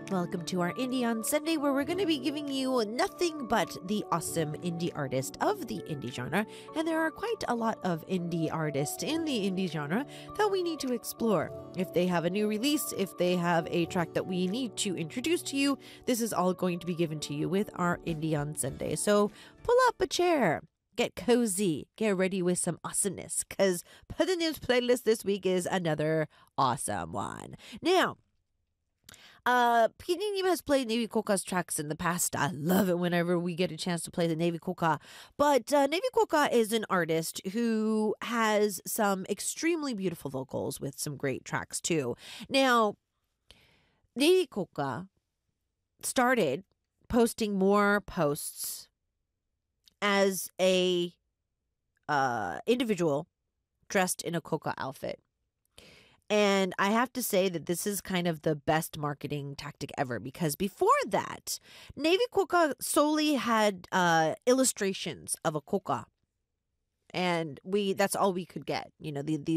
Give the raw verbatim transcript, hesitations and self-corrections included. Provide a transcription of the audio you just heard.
Welcome to our Indie on Sunday, where we're going to be giving you nothing but the awesome indie artist of the indie genre. And there are quite a lot of indie artists in the indie genre that we need to explore. If they have a new release, if they have a track that we need to introduce to you, this is all going to be given to you with our Indie on Sunday. So pull up a chair, get cozy, get ready with some awesomeness, because Puttinim's playlist this week is another awesome one. Now, Uh, Pininim has played Navy Koka's tracks in the past. I love it whenever we get a chance to play the Navy Koka. But uh, Navy Koka is an artist who has some extremely beautiful vocals with some great tracks too. Now, Navy Koka started posting more posts as a uh, individual dressed in a Koka outfit. And I have to say that this is kind of the best marketing tactic ever, because before that, Navy Koka solely had uh, illustrations of a koka. And we that's all we could get. You know, the, the